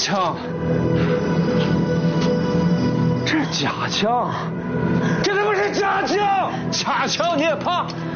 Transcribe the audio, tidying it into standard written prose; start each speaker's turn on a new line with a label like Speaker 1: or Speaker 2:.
Speaker 1: 枪，这是假枪，这他妈是假枪！假枪你也怕？